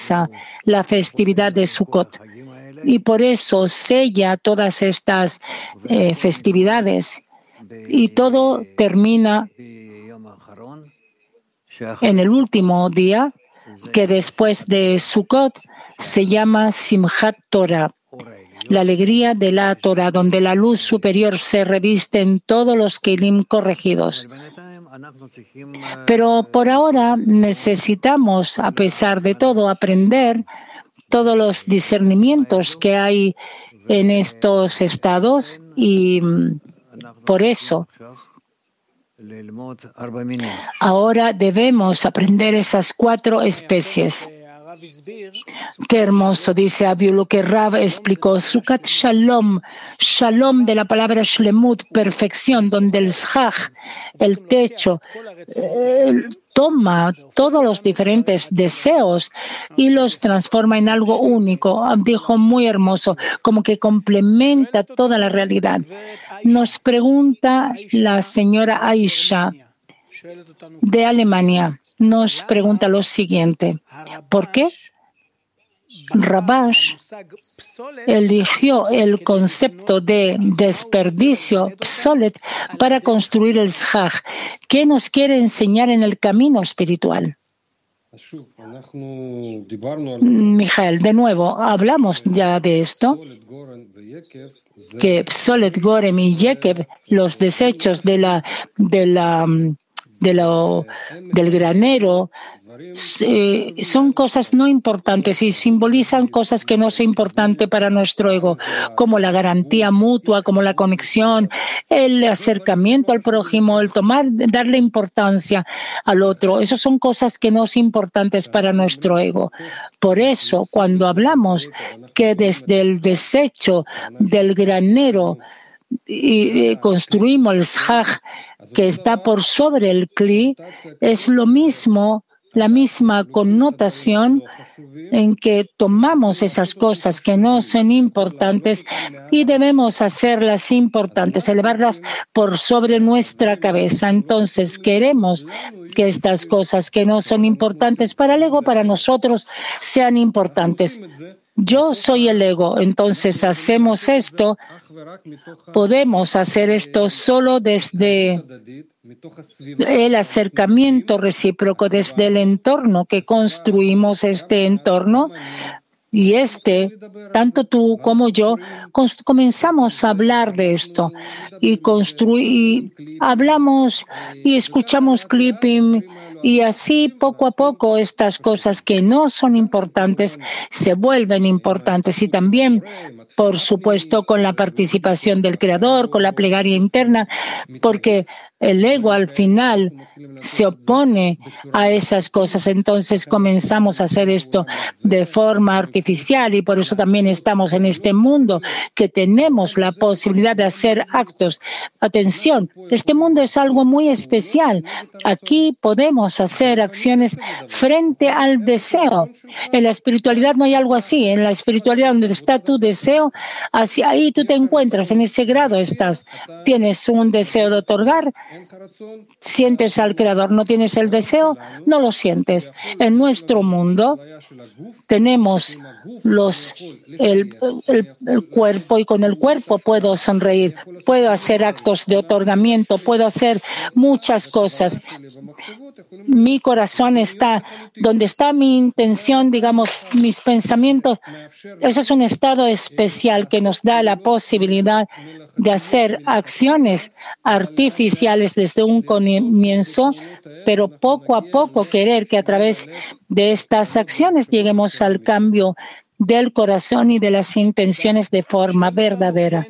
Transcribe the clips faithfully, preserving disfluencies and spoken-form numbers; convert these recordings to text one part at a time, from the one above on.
simboliza la festividad de Sukkot. Y por eso sella todas estas eh, festividades. Y todo termina en el último día, que después de Sukkot se llama Simchat Torah, la alegría de la Torah, donde la luz superior se reviste en todos los kelim corregidos. Pero por ahora necesitamos, a pesar de todo, aprender todos los discernimientos que hay en estos estados y por eso ahora debemos aprender esas cuatro especies. Qué hermoso, dice Abiu, lo que Rav explicó. Sukkot Shalom, Shalom de la palabra Shlemut, perfección, donde el Shach, el techo, eh, toma todos los diferentes deseos y los transforma en algo único. Dijo muy hermoso, como que complementa toda la realidad. Nos pregunta la señora Aisha de Alemania. Nos pregunta lo siguiente: ¿por qué Rabash eligió el concepto de desperdicio, psolet, para construir el Shach? ¿Qué nos quiere enseñar en el camino espiritual? Mijael, de nuevo, hablamos ya de esto, que Psolet, Gorem y Yekev, los desechos de la, de la De lo, del granero, eh, son cosas no importantes y simbolizan cosas que no son importantes para nuestro ego, como la garantía mutua, como la conexión, el acercamiento al prójimo, el tomar, darle importancia al otro. Esas son cosas que no son importantes para nuestro ego. Por eso, cuando hablamos que desde el desecho del granero y, y construimos el Shach, que está por sobre el Kli, es lo mismo, la misma connotación en que tomamos esas cosas que no son importantes y debemos hacerlas importantes, elevarlas por sobre nuestra cabeza. Entonces queremos que estas cosas que no son importantes para el ego, para nosotros, sean importantes. Yo soy el ego, entonces hacemos esto, podemos hacer esto solo desde el acercamiento recíproco, desde el entorno que construimos este entorno. Y este, tanto tú como yo, comenzamos a hablar de esto y, construir, y hablamos y escuchamos clipping. Y así, poco a poco, estas cosas que no son importantes se vuelven importantes. Y también, por supuesto, con la participación del Creador, con la plegaria interna, porque el ego al final se opone a esas cosas. Entonces comenzamos a hacer esto de forma artificial y por eso también estamos en este mundo que tenemos la posibilidad de hacer actos. Atención, este mundo es algo muy especial. Aquí podemos hacer acciones frente al deseo. En la espiritualidad no hay algo así. En la espiritualidad donde está tu deseo, hacia ahí tú te encuentras, en ese grado estás. Tienes un deseo de otorgar, sientes al Creador. No tienes el deseo, no lo sientes. En nuestro mundo tenemos los, el, el, el cuerpo y con el cuerpo puedo sonreír, puedo hacer actos de otorgamiento, puedo hacer muchas cosas. Mi corazón está donde está mi intención, digamos, mis pensamientos. Eso es un estado especial que nos da la posibilidad de hacer acciones artificiales desde un comienzo, pero poco a poco querer que a través de estas acciones lleguemos al cambio del corazón y de las intenciones de forma verdadera.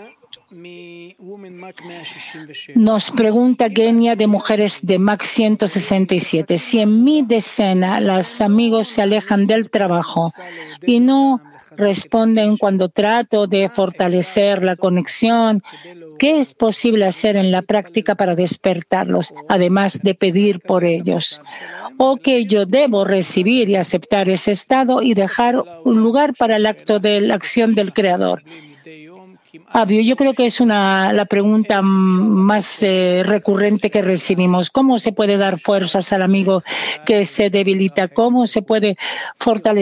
Nos pregunta Genia de Mujeres de M A C ciento sesenta y siete. Si en mi decena los amigos se alejan del trabajo y no responden cuando trato de fortalecer la conexión, ¿qué es posible hacer en la práctica para despertarlos, además de pedir por ellos? ¿O que yo debo recibir y aceptar ese estado y dejar un lugar para el acto de la acción del Creador? Abio, yo creo que es una, la pregunta más eh, recurrente que recibimos. ¿Cómo se puede dar fuerzas al amigo que se debilita? ¿Cómo se puede fortalecer